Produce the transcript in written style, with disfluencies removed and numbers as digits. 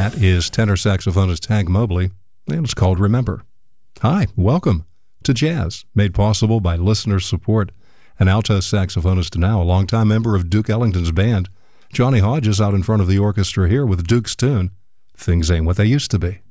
That is tenor saxophonist Hank Mobley, and it's called Remember. Hi, welcome to Jazz, made possible by listener support. An alto saxophonist now, a longtime member of Duke Ellington's band, Johnny Hodges, out in front of the orchestra here with Duke's tune, Things Ain't What They Used to Be.